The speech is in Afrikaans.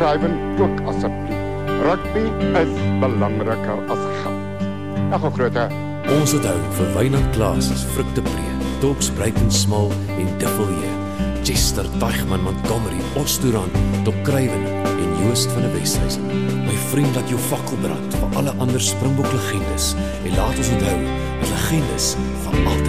Craven ook asseblief. Rugby is belangriker as geld. Dag groete. Ons onthou vir Wynand Klaas as Vrugtepree, Talks Bruiten Smal en Diffelje, Chester Teichman Montgomery, Ostoran, Dok Craven en Joost van die Westhuizen. My vriend, laat jou fakkel brand vir alle ander Springbok legendes en laat ons onthou dat legendes van altyd